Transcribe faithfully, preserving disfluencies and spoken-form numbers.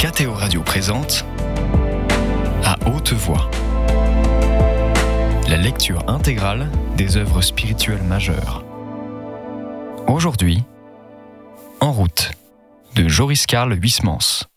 Kathéo Radio présente À haute voix, la lecture intégrale des œuvres spirituelles majeures. Aujourd'hui, En route, de Joris Karl Huysmans.